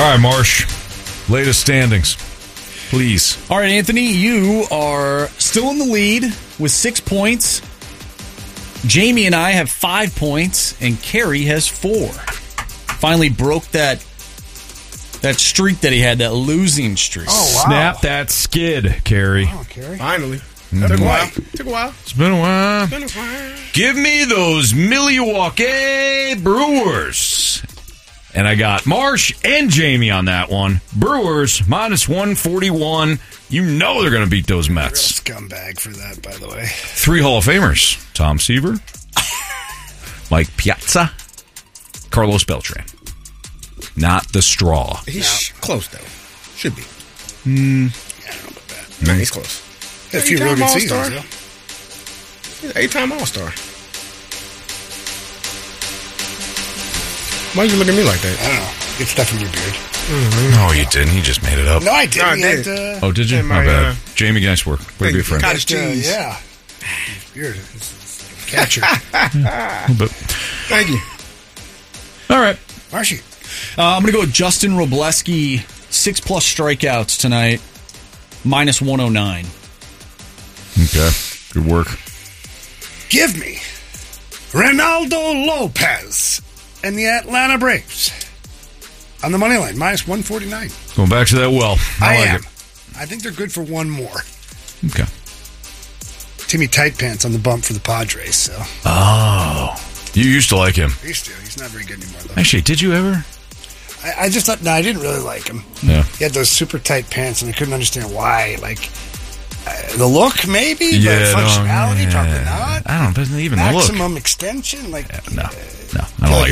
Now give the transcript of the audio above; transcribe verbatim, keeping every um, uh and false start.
right, Marsh. Latest standings, please. All right, Anthony, you are still in the lead with six points. Jamie and I have five points, and Kerry has four. Finally broke that that streak that he had, that losing streak. Oh, wow. Snap that skid, Kerry. Oh, Kerry. Finally. Mm-hmm. Took a while. Took a while. It's been a while. Been a while. Give me those Milwaukee Brewers. And I got Marsh and Jamie on that one. Brewers, minus one forty-one. You know they're going to beat those Mets. Real scumbag for that, by the way. Three Hall of Famers. Tom Seaver, Mike Piazza, Carlos Beltran. Not the straw. He's no. close, though. Should be. Mm. Yeah, I don't know about that. No, he's close. A few real good seasons, though. He's an eight-time All-Star. Why you look at me like that? I don't know. Get stuff in your beard. Mm-hmm. No, you didn't. He just made it up. No, I didn't. No, I did. Had, uh, oh, did you? Yeah, my, my bad. uh, Jamie Geiswerk. Way to be a friend. Cottage uh, cheese. Yeah. Beard. It's, it's a catcher. A little bit. Thank you. All right. Marshy. Uh, I'm going to go with Justin Robleski, six-plus strikeouts tonight, minus one oh nine. Okay. Good work. Give me Ronaldo Lopez and the Atlanta Braves on the money line, minus one forty-nine. Going back to that well. I, I like am. it. I think they're good for one more. Okay. Timmy Tight Pants on the bump for the Padres, so. Oh. You used to like him. I used to. He's not very good anymore, though. Actually, did you ever? I, I just thought, no, I didn't really like him. Yeah. He had those super tight pants, and I couldn't understand why. Like, uh, the look, maybe, Yeah, but no, functionality, yeah. probably not. I don't know. Even the look. Maximum extension, like. Yeah, no, uh, no. I don't like